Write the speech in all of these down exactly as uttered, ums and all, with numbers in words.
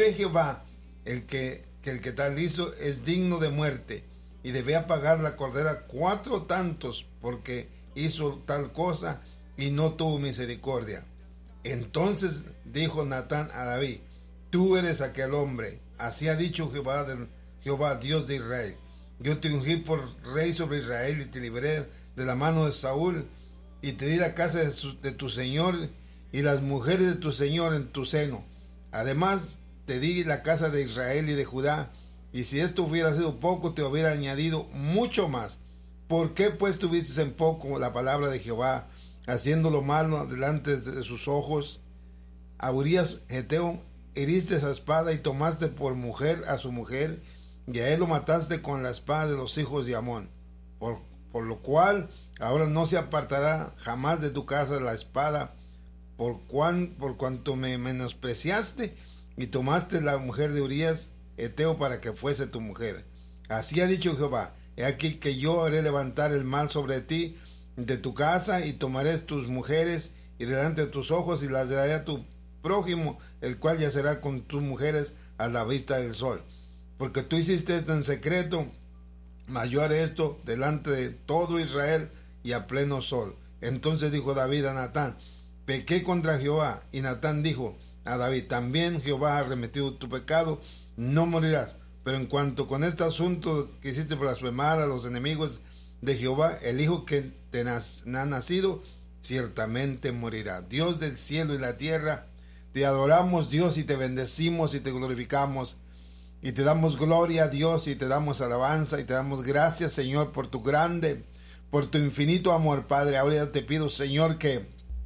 que Jehová, el que, que el que tal hizo, es digno de muerte, y debía pagar la cordera cuatro tantos, porque hizo tal cosa y no tuvo misericordia. Entonces dijo Natán a David: tú eres aquel hombre. Así ha dicho Jehová, del, Jehová Dios de Israel: yo te ungí por rey sobre Israel, y te libré de la mano de Saúl, y te di la casa de, su, de tu señor y las mujeres de tu señor en tu seno. Además te di la casa de Israel y de Judá, y si esto hubiera sido poco, te hubiera añadido mucho más. ¿Por qué pues tuviste en poco la palabra de Jehová, haciendo lo malo delante de sus ojos? A Urías Geteo heriste esa espada, y tomaste por mujer a su mujer, y a él lo mataste con la espada de los hijos de Amón. Por, por lo cual ahora no se apartará jamás de tu casa la espada, por, cuan, por cuanto me menospreciaste y tomaste la mujer de Urías Eteo para que fuese tu mujer. Así ha dicho Jehová: he aquí que yo haré levantar el mal sobre ti de tu casa, y tomaré tus mujeres y delante de tus ojos, y las daré a tu prójimo, el cual yacerá con tus mujeres a la vista del sol. Porque tú hiciste esto en secreto, mas yo haré esto delante de todo Israel y a pleno sol. Entonces dijo David a Natán: pequé contra Jehová. Y Natán dijo a David: también Jehová ha remitido tu pecado, no morirás. Pero en cuanto con este asunto que hiciste blasfemar a los enemigos de Jehová, el hijo que te ha nacido ciertamente morirá. Dios del cielo y la tierra, te adoramos, Dios, y te bendecimos y te glorificamos, y te damos gloria, Dios, y te damos alabanza, y te damos gracias, Señor, por tu grande, por tu infinito amor, Padre. Ahora te pido, Señor, que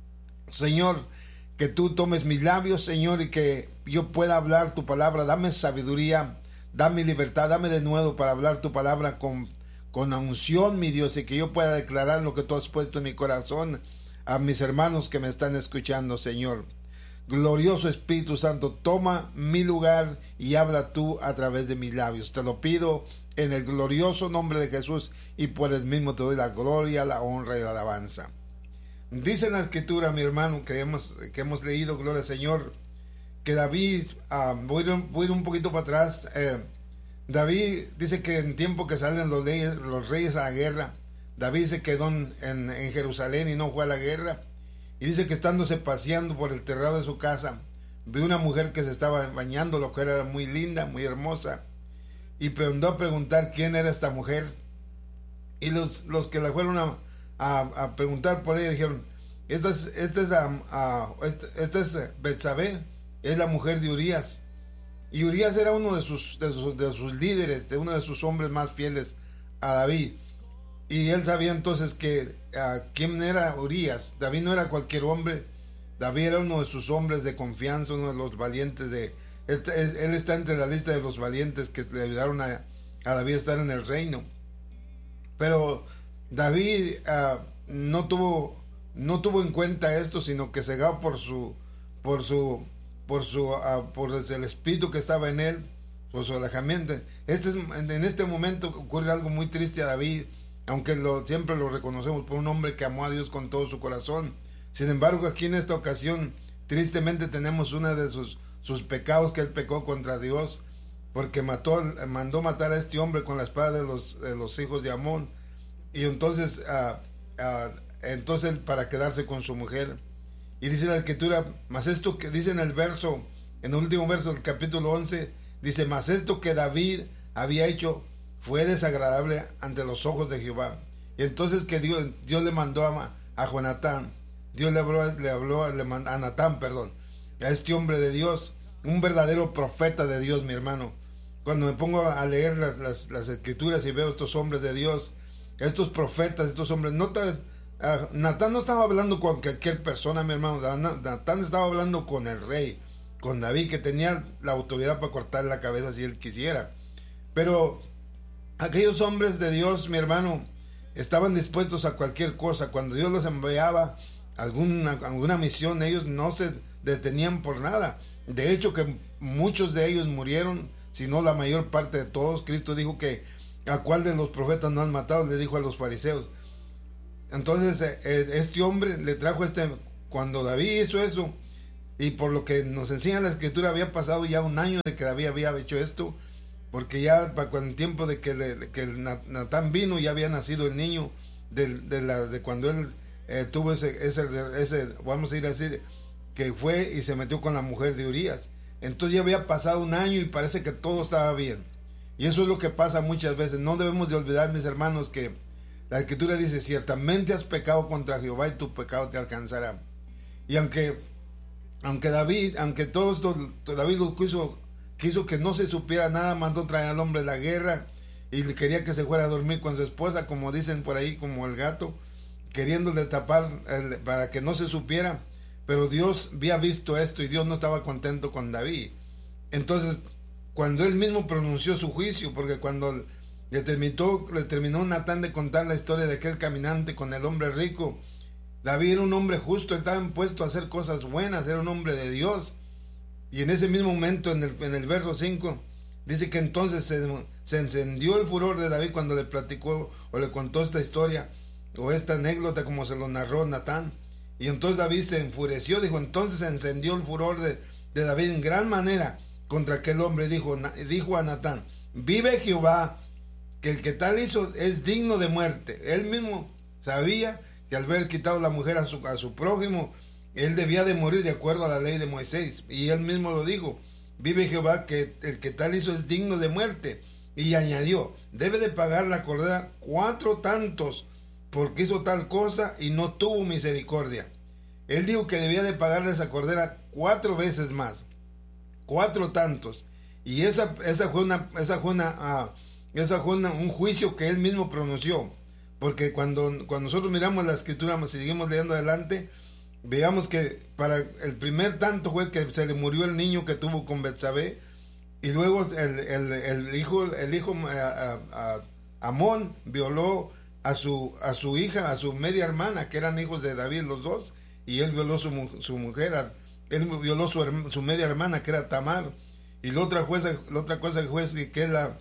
Señor, que tú tomes mis labios, Señor, y que yo pueda hablar tu palabra. Dame sabiduría, dame libertad, dame de nuevo para hablar tu palabra con, con unción, mi Dios, y que yo pueda declarar lo que tú has puesto en mi corazón a mis hermanos que me están escuchando, Señor. Glorioso Espíritu Santo, toma mi lugar y habla tú a través de mis labios. Te lo pido en el glorioso nombre de Jesús, y por el mismo te doy la gloria, la honra y la alabanza. Dice en la escritura, mi hermano, que hemos, que hemos leído, gloria al Señor, que David, uh, voy, a ir, voy a ir un poquito para atrás. eh, David dice que en tiempo que salen los, leyes, los reyes a la guerra, David se quedó en, en, en Jerusalén y no fue a la guerra. Y dice que estándose paseando por el terrado de su casa, vio una mujer que se estaba bañando, lo que era muy linda, muy hermosa, y preguntó a preguntar quién era esta mujer. Y los, los que la fueron a, a, a preguntar por ella dijeron: esta es, esta es, a, a, esta, esta es Betsabé, es la mujer de Urías. Y Urías era uno de sus, de sus, de sus líderes, de uno de sus hombres más fieles a David. Y él sabía entonces que uh, quién era Urías. David no era cualquier hombre. David era uno de sus hombres de confianza, uno de los valientes de... Él, él está entre la lista de los valientes que le ayudaron a, a David a estar en el reino. Pero David uh, no tuvo no tuvo en cuenta esto, sino que cegado por su por su por su uh, por el espíritu que estaba en él, por su alejamiento. Este es, en este momento ocurre algo muy triste a David, aunque lo, siempre lo reconocemos por un hombre que amó a Dios con todo su corazón. Sin embargo, aquí en esta ocasión, tristemente tenemos uno de sus, sus pecados, que él pecó contra Dios, porque mató, mandó matar a este hombre con la espada de los, de los hijos de Amón. Y entonces, uh, uh, entonces para quedarse con su mujer. Y dice la escritura, mas esto que dice en el verso, en el último verso del capítulo once, dice: mas esto que David había hecho fue desagradable ante los ojos de Jehová. Y entonces que Dios, Dios le mandó a, a Jonatán, Dios le habló, le habló le mandó, a Natán, perdón, a este hombre de Dios, un verdadero profeta de Dios, mi hermano. Cuando me pongo a leer las, las, las escrituras y veo estos hombres de Dios, estos profetas, estos hombres, no ta, uh, Natán no estaba hablando con cualquier persona, mi hermano. Natán estaba hablando con el rey, con David, que tenía la autoridad para cortar la cabeza si él quisiera. Pero aquellos hombres de Dios, mi hermano, estaban dispuestos a cualquier cosa. Cuando Dios los enviaba a alguna, alguna misión, ellos no se detenían por nada. De hecho, que muchos de ellos murieron, si no la mayor parte de todos. Cristo dijo que ¿a cuál de los profetas no han matado? Le dijo a los fariseos. Entonces este hombre le trajo este, cuando David hizo eso, y por lo que nos enseña la escritura había pasado ya un año de que David había hecho esto, porque ya con el tiempo de que, le, de que Natán vino ya había nacido el niño de, de, la, de cuando él eh, tuvo ese, ese, ese, vamos a ir a decir, que fue y se metió con la mujer de Urías. Entonces ya había pasado un año y parece que todo estaba bien. Y eso es lo que pasa muchas veces. No debemos de olvidar, mis hermanos, que la escritura dice, ciertamente has pecado contra Jehová y tu pecado te alcanzará. Y aunque aunque David, aunque todo esto, David lo quiso, quiso que no se supiera nada, mandó traer al hombre de la guerra y quería que se fuera a dormir con su esposa, como dicen por ahí, como el gato, queriéndole tapar el, para que no se supiera. Pero Dios había visto esto y Dios no estaba contento con David. Entonces, cuando él mismo pronunció su juicio, porque cuando le terminó, le terminó Natán de contar la historia de aquel caminante con el hombre rico, David era un hombre justo, estaba impuesto a hacer cosas buenas, era un hombre de Dios. Y en ese mismo momento, en el, en el verso cinco, dice que entonces se, se encendió el furor de David cuando le platicó o le contó esta historia o esta anécdota como se lo narró Natán. Y entonces David se enfureció, dijo, entonces se encendió el furor de, de David en gran manera contra aquel hombre. Dijo, dijo a Natán, vive Jehová, que el que tal hizo es digno de muerte. Él mismo sabía que al haber quitado la mujer a su, a su prójimo, él debía de morir de acuerdo a la ley de Moisés. Y él mismo lo dijo, vive Jehová, que el que tal hizo es digno de muerte. Y añadió, debe de pagar la cordera cuatro tantos, porque hizo tal cosa y no tuvo misericordia. Él dijo que debía de pagarle esa cordera cuatro veces más, cuatro tantos. Y esa, esa fue una, esa fue una, uh, esa fue una, un juicio que él mismo pronunció. Porque cuando, cuando nosotros miramos la escritura, si seguimos leyendo adelante, veamos que para el primer tanto fue que se le murió el niño que tuvo con Betsabé, y luego el, el, el hijo, el hijo uh, uh, Amón violó a su, a su hija, a su media hermana, que eran hijos de David los dos, y él violó su, su mujer, él violó su, su media hermana, que era Tamar. Y la otra, jueza, la otra cosa fue que, que la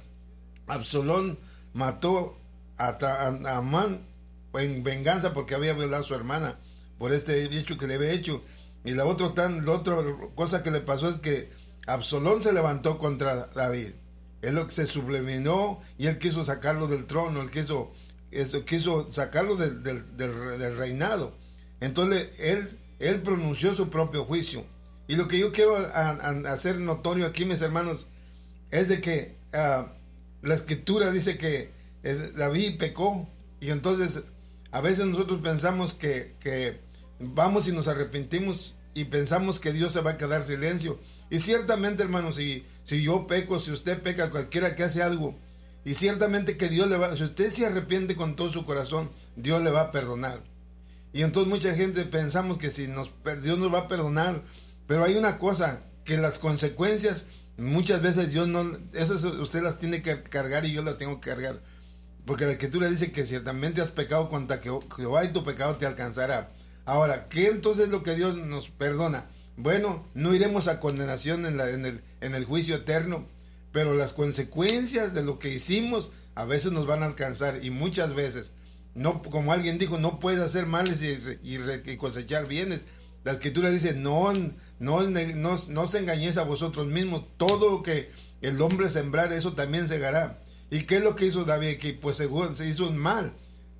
Absalón mató a, a, a Amán en venganza porque había violado a su hermana por este hecho que le había hecho. Y la otra, tan, la otra cosa que le pasó es que Absalón se levantó contra David. Él lo que se subliminó y él quiso sacarlo del trono, él quiso, eso, quiso sacarlo del, del, del, del reinado. Entonces él, él pronunció su propio juicio. Y lo que yo quiero a, a, hacer notorio aquí, mis hermanos, es de que uh, la escritura dice que eh, David pecó. Y entonces a veces nosotros pensamos que, que vamos y nos arrepentimos y pensamos que Dios se va a quedar silencio. Y ciertamente, hermanos, si, si yo peco, si usted peca, cualquiera que hace algo, y ciertamente que Dios le va, si usted se arrepiente con todo su corazón, Dios le va a perdonar. Y entonces mucha gente pensamos que si nos, Dios nos va a perdonar, pero hay una cosa, que las consecuencias muchas veces Dios no, esas usted las tiene que cargar y yo las tengo que cargar, porque la escritura dice que ciertamente has pecado contra Jehová y tu pecado te alcanzará. Ahora, ¿qué entonces es lo que Dios nos perdona? Bueno, no iremos a condenación en, la, en, el, en el juicio eterno, pero las consecuencias de lo que hicimos a veces nos van a alcanzar, y muchas veces. No, como alguien dijo, no puedes hacer males y, y, y cosechar bienes. La escritura dice, no, no, no, no se engañéis a vosotros mismos, todo lo que el hombre sembrar, eso también segará. ¿Y qué es lo que hizo David? Que pues según se hizo un mal,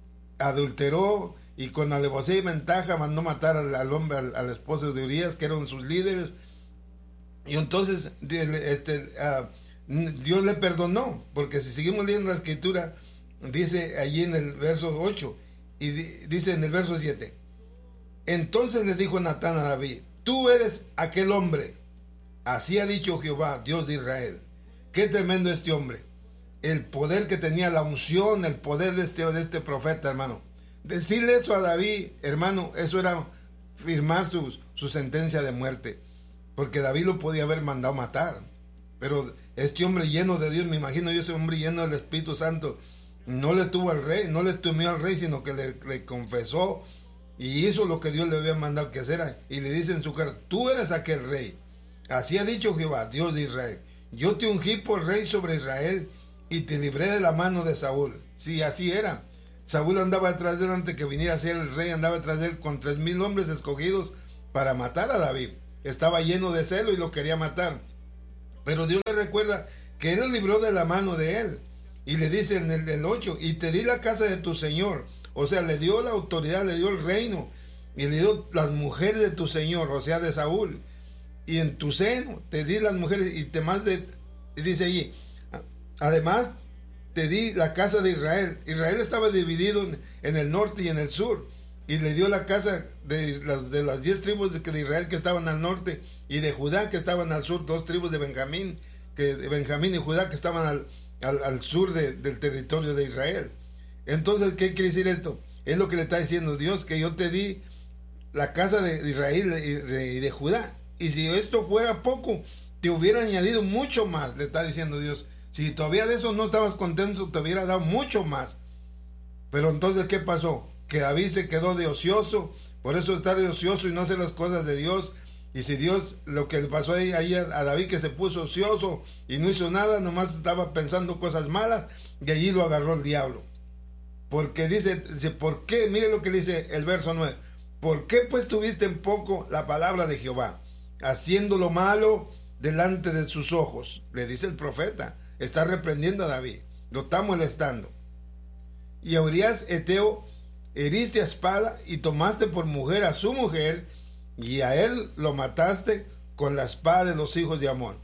adulteró y con alevosía y ventaja mandó matar al, al hombre, al, al esposo de Urías, que eran sus líderes. Y entonces este, uh, Dios le perdonó, porque si seguimos leyendo la escritura, dice allí en el verso ocho y di, dice en el verso siete, entonces le dijo Natán a David, tú eres aquel hombre, así ha dicho Jehová, Dios de Israel. Qué tremendo este hombre, el poder que tenía, la unción, el poder de este, de este profeta, hermano. Decirle eso a David, hermano, eso era firmar su, su sentencia de muerte, porque David lo podía haber mandado matar, pero este hombre lleno de Dios, me imagino yo, ese hombre lleno del Espíritu Santo, no le tuvo al rey, no le temió al rey, sino que le, le confesó y hizo lo que Dios le había mandado que hacer, y le dice en su cara, tú eres aquel rey, así ha dicho Jehová, Dios de Israel, yo te ungí por rey sobre Israel y te libré de la mano de Saúl. Sí, así era. Saúl andaba detrás de él antes que viniera a ser el rey, andaba detrás de él con tres mil hombres escogidos para matar a David. estaba lleno de celo y lo quería matar. Pero Dios le recuerda que Él lo libró de la mano de él. Y le dice en el, el ocho, y te di la casa de tu Señor. O sea, le dio la autoridad, le dio el reino. Y le dio las mujeres de tu Señor, o sea, de Saúl. Y en tu seno te di las mujeres y te más de... Y dice allí, además te di la casa de Israel. Israel estaba dividido en, en el norte y en el sur. Y le dio la casa de, de las diez tribus de, de Israel que estaban al norte, y de Judá que estaban al sur, dos tribus de Benjamín, que de Benjamín y Judá que estaban al, al, al sur de, del territorio de Israel. Entonces, ¿qué quiere decir esto? Es lo que le está diciendo Dios, que yo te di la casa de Israel y de, de Judá, y si esto fuera poco, te hubiera añadido mucho más, le está diciendo Dios. Si todavía de eso no estabas contento, te hubiera dado mucho más. Pero entonces, ¿qué pasó? Que David se quedó de ocioso, por eso está de ocioso y no hace las cosas de Dios. Y si Dios, lo que le pasó ahí, ahí a, a David, que se puso ocioso y no hizo nada, nomás estaba pensando cosas malas, y allí lo agarró el diablo. Porque dice, dice, ¿por qué? Mire lo que dice el verso nueve. ¿Por qué pues tuviste en poco la palabra de Jehová, haciendo lo malo delante de sus ojos? Le dice el profeta, está reprendiendo a David, lo está molestando. Y a Urías Eteo heriste a espada y tomaste por mujer a su mujer, y a él lo mataste con la espada de los hijos de Amón.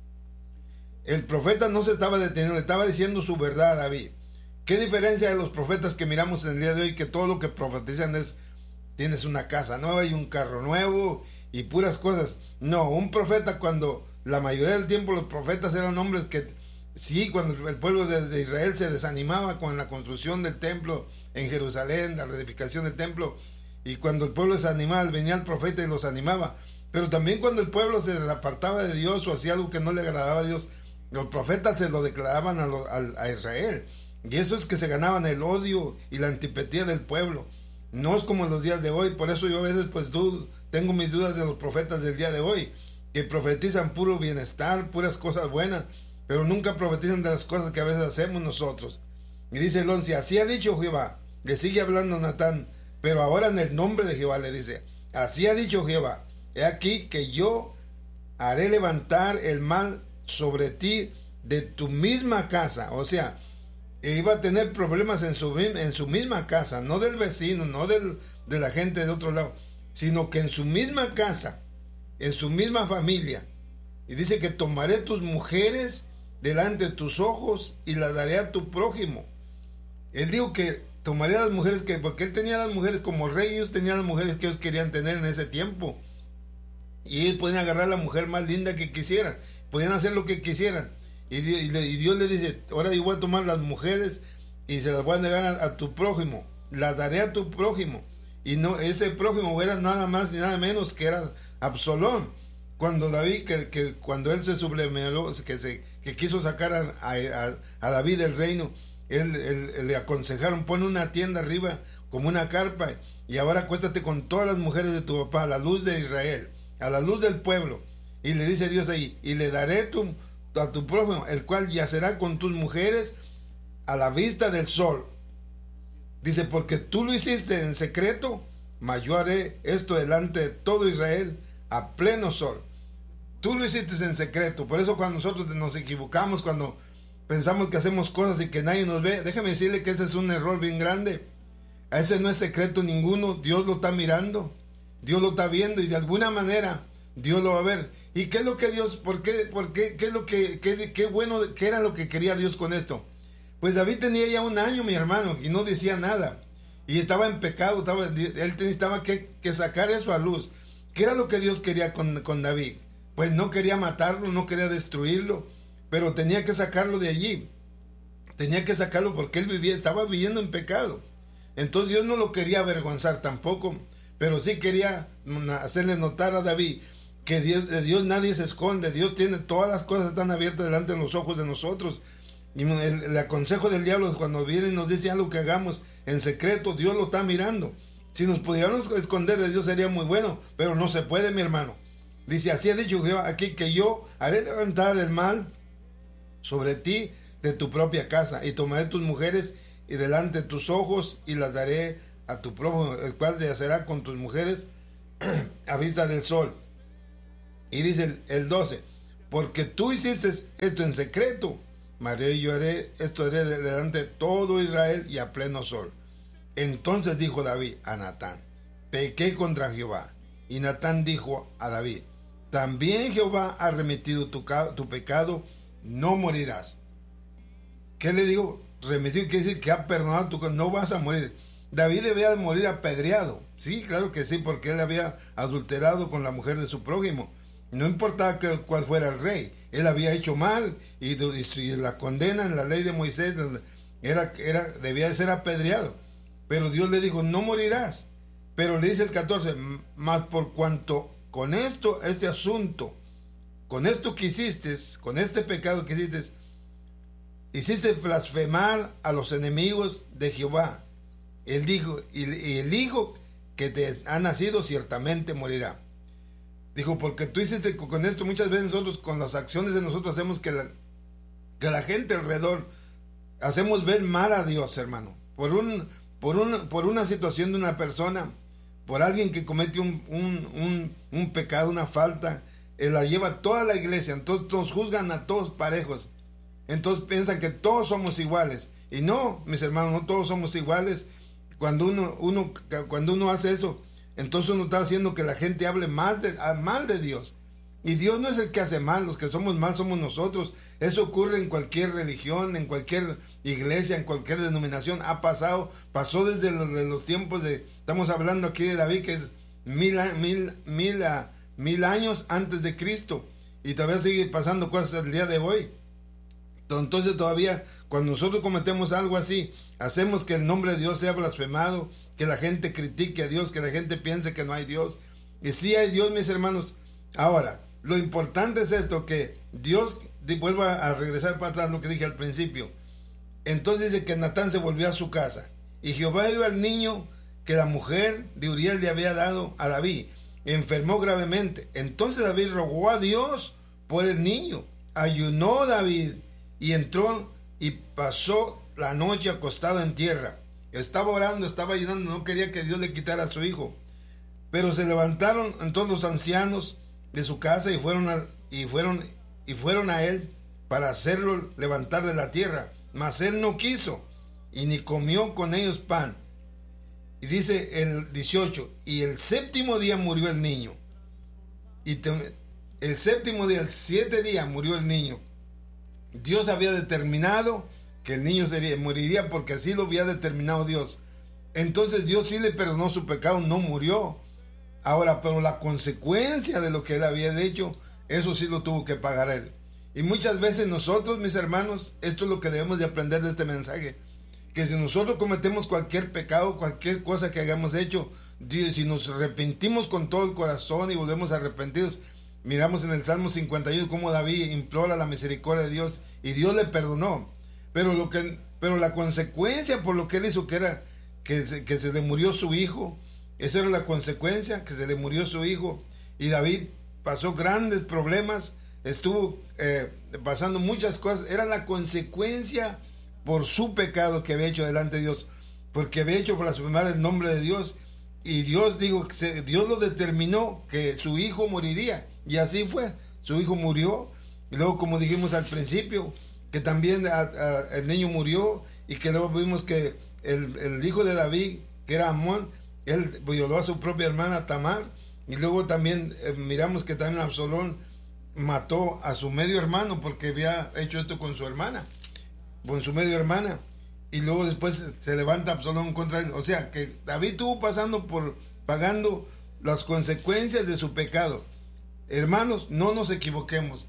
El profeta no se estaba deteniendo, le estaba diciendo su verdad a David. ¿Qué diferencia de los profetas que miramos en el día de hoy, que todo lo que profetizan es: tienes una casa nueva y un carro nuevo y puras cosas? No, un profeta, cuando la mayoría del tiempo los profetas eran hombres que sí, cuando el pueblo de, de Israel se desanimaba con la construcción del templo en Jerusalén, la reedificación del templo, y cuando el pueblo se animaba, venía el profeta y los animaba. Pero también cuando el pueblo se apartaba de Dios o hacía algo que no le agradaba a Dios, los profetas se lo declaraban a, lo, a, a Israel. Y eso es que se ganaban el odio y la antipatía del pueblo. No es como en los días de hoy. Por eso yo a veces pues dudo, tengo mis dudas de los profetas del día de hoy, que profetizan puro bienestar, puras cosas buenas, pero nunca profetizan de las cosas que a veces hacemos nosotros. Y dice el once, así ha dicho Jehová. Le sigue hablando Natán, pero ahora en el nombre de Jehová le dice, así ha dicho Jehová, he aquí que yo haré levantar el mal sobre ti de tu misma casa. O sea, iba a tener problemas en su, en su misma casa, no del vecino, no del, de la gente de otro lado, sino que en su misma casa, en su misma familia. Y dice que tomaré tus mujeres delante de tus ojos y las daré a tu prójimo. Él dijo que tomaría a las mujeres, que porque él tenía a las mujeres como rey, ellos tenían las mujeres que ellos querían tener en ese tiempo. Y ellos podían agarrar a la mujer más linda que quisieran, podían hacer lo que quisieran. Y Dios, y Dios le dice, ahora yo voy a tomar las mujeres y se las voy a negar a, a tu prójimo, las daré a tu prójimo. Y no, ese prójimo era nada más ni nada menos que era Absalón. Cuando David, que, que cuando él se sublemeló, que, se, que quiso sacar a, a, a David del reino, él, él, él le aconsejaron, pon una tienda arriba como una carpa, y ahora acuéstate con todas las mujeres de tu papá, a la luz de Israel, a la luz del pueblo. Y le dice Dios ahí, y le daré tu, a tu prójimo, el cual yacerá con tus mujeres a la vista del sol. Dice, porque tú lo hiciste en secreto, mas yo haré esto delante de todo Israel a pleno sol. Tú lo hiciste en secreto. Por eso cuando nosotros nos equivocamos, cuando pensamos que hacemos cosas y que nadie nos ve, déjame decirle que ese es un error bien grande. A ese no es secreto ninguno. Dios lo está mirando, Dios lo está viendo, y de alguna manera Dios lo va a ver. ¿Y qué es lo que Dios, por qué, por qué, qué es lo que, qué, qué bueno, qué era lo que quería Dios con esto? Pues David tenía ya un año, mi hermano, y no decía nada, y estaba en pecado, estaba, él necesitaba que, que sacar eso a luz. ¿Qué era lo que Dios quería con, con David? Pues no quería matarlo, no quería destruirlo, pero tenía que sacarlo de allí, tenía que sacarlo porque él vivía, estaba viviendo en pecado. Entonces Dios no lo quería avergonzar tampoco, pero sí quería hacerle notar a David que Dios, de Dios nadie se esconde. Dios tiene todas las cosas, están abiertas delante de los ojos de nosotros. Y el, el aconsejo del diablo es cuando viene y nos dice algo que hagamos en secreto, Dios lo está mirando. Si nos pudiéramos esconder de Dios sería muy bueno, pero no se puede, mi hermano. Dice, así ha dicho Jehová aquí, que yo haré levantar el mal sobre ti de tu propia casa, y tomaré tus mujeres y delante de tus ojos y las daré a tu prójimo, el cual yacerá con tus mujeres a vista del sol. Y dice el, el doce, porque tú hiciste esto en secreto, María, yo haré esto haré delante de todo Israel y a pleno sol. Entonces dijo David a Natán, pequé contra Jehová. Y Natán dijo a David, también Jehová ha remitido tu, tu pecado, no morirás. ¿Qué le digo? Remitido quiere decir que ha perdonado tu pecado, no vas a morir. David debía morir apedreado. Sí, claro que sí, porque él había adulterado con la mujer de su prójimo. No importaba que, cuál fuera el rey, él había hecho mal y, y, y la condena en la ley de Moisés era, era, debía de ser apedreado. Pero Dios le dijo, no morirás. Pero le dice el catorce, más por cuanto con esto, este asunto, con esto que hiciste, con este pecado que hiciste, hiciste blasfemar a los enemigos de Jehová. Él dijo, y, y el hijo que te ha nacido ciertamente morirá. Dijo, porque tú hiciste con esto, muchas veces nosotros con las acciones de nosotros hacemos que la, que la gente alrededor, hacemos ver mal a Dios, hermano, por un, por un, por una situación de una persona, por alguien que comete un, un, un, un pecado, una falta, él la lleva toda la iglesia, entonces nos juzgan a todos parejos, entonces piensan que todos somos iguales, y no, mis hermanos, no todos somos iguales. Cuando uno, uno, cuando uno hace eso, entonces uno está haciendo que la gente hable mal de, mal de Dios. Y Dios no es el que hace mal, los que somos mal somos nosotros. Eso ocurre en cualquier religión, en cualquier iglesia, en cualquier denominación. Ha pasado, pasó desde los, de los tiempos de, estamos hablando aquí de David, que es mil, mil, mil, mil años antes de Cristo. Y todavía sigue pasando cosas el día de hoy. Entonces todavía cuando nosotros cometemos algo así, hacemos que el nombre de Dios sea blasfemado, que la gente critique a Dios, que la gente piense que no hay Dios. Y sí hay Dios, mis hermanos. Ahora, lo importante es esto, que Dios, vuelva a regresar para atrás lo que dije al principio. Entonces dice que Natán se volvió a su casa, y Jehová hirió al niño que la mujer de Uriel le había dado a David, enfermó gravemente. Entonces David rogó a Dios por el niño, ayunó David, y entró y pasó la noche acostado en tierra. Estaba orando, estaba ayunando, no quería que Dios le quitara a su hijo. Pero se levantaron entonces los ancianos de su casa y fueron a, y fueron, y fueron a él para hacerlo levantar de la tierra. Mas él no quiso y ni comió con ellos pan. Y dice el dieciocho, y el séptimo día murió el niño. Y te, el séptimo día, el siete día murió el niño. Dios había determinado que el niño sería, moriría porque así lo había determinado Dios. Entonces Dios sí le perdonó su pecado, no murió. Ahora, pero la consecuencia de lo que él había hecho, eso sí lo tuvo que pagar él. Y muchas veces nosotros, mis hermanos, esto es lo que debemos de aprender de este mensaje, que si nosotros cometemos cualquier pecado, cualquier cosa que hayamos hecho, Dios, si nos arrepentimos con todo el corazón y volvemos arrepentidos, miramos en el Salmo cincuenta y uno cómo David implora la misericordia de Dios y Dios le perdonó. Pero lo que, pero la consecuencia por lo que él hizo, que era que se, que se le murió su hijo, esa era la consecuencia, que se le murió su hijo. Y David pasó grandes problemas, estuvo eh, pasando muchas cosas, era la consecuencia por su pecado que había hecho delante de Dios, porque había hecho blasfemar el nombre de Dios. Y Dios dijo, Dios lo determinó que su hijo moriría. Y así fue, su hijo murió. Y luego, como dijimos al principio, que también a, a, el niño murió. Y que luego vimos que el, el hijo de David, que era Amón, él violó a su propia hermana Tamar. Y luego también eh, miramos que también Absalón mató a su medio hermano, porque había hecho esto con su hermana, con su medio hermana. Y luego después se levanta Absalón contra él. O sea que David estuvo pasando por, pagando las consecuencias de su pecado. Hermanos, no nos equivoquemos.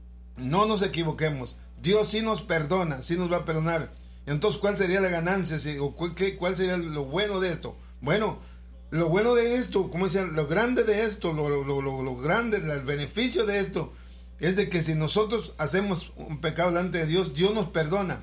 No nos equivoquemos. Dios sí nos perdona, sí nos va a perdonar. Entonces, ¿cuál sería la ganancia? ¿O qué, cuál sería lo bueno de esto? Bueno, lo bueno de esto, como decían, lo grande de esto, lo, lo, lo, lo grande, el beneficio de esto, es de que si nosotros hacemos un pecado delante de Dios, Dios nos perdona.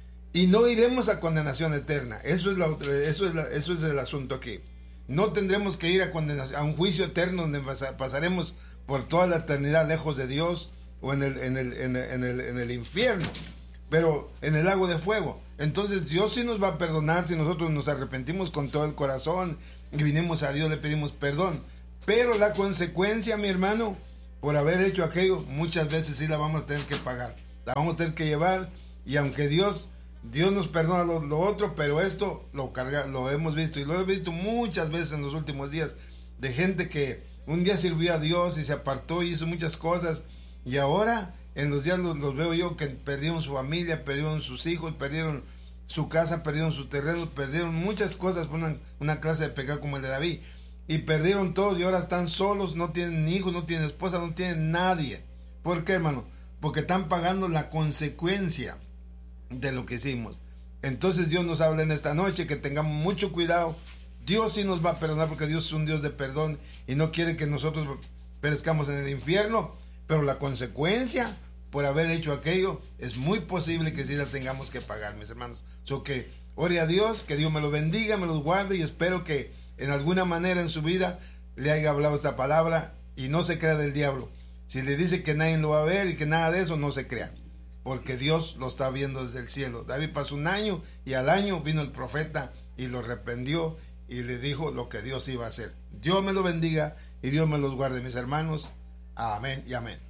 Y no iremos a condenación eterna. Eso es, la, eso, es la, eso es el asunto aquí. No tendremos que ir a, condenación, a un juicio eterno donde pasaremos por toda la eternidad lejos de Dios o en el, en el, en el, en el, en el infierno, pero en el lago de fuego. Entonces Dios sí nos va a perdonar si nosotros nos arrepentimos con todo el corazón y vinimos a Dios, le pedimos perdón. Pero la consecuencia, mi hermano, por haber hecho aquello, muchas veces sí la vamos a tener que pagar, la vamos a tener que llevar, y aunque Dios Dios nos perdona lo, lo otro, pero esto lo carga, lo hemos visto, y lo he visto muchas veces en los últimos días, de gente que un día sirvió a Dios y se apartó y hizo muchas cosas, y ahora en los días los, los veo yo que perdieron su familia, perdieron sus hijos, perdieron su casa, perdieron su terreno, perdieron muchas cosas por una, una clase de pecado como el de David, y perdieron todos y ahora están solos, no tienen hijos, no tienen esposa, no tienen nadie. ¿Por qué, hermano? Porque están pagando la consecuencia de lo que hicimos. Entonces Dios nos habla en esta noche que tengamos mucho cuidado. Dios sí nos va a perdonar, porque Dios es un Dios de perdón y no quiere que nosotros perezcamos en el infierno, pero la consecuencia por haber hecho aquello es muy posible que sí la tengamos que pagar, mis hermanos. So que ore a Dios, que Dios me lo bendiga, me los guarde, y espero que en alguna manera en su vida le haya hablado esta palabra y no se crea del diablo. Si le dice que nadie lo va a ver y que nada de eso, no se crea, porque Dios lo está viendo desde el cielo. David pasó un año y al año vino el profeta y lo reprendió y le dijo lo que Dios iba a hacer. Dios me lo bendiga y Dios me los guarde, mis hermanos. Amén y amén.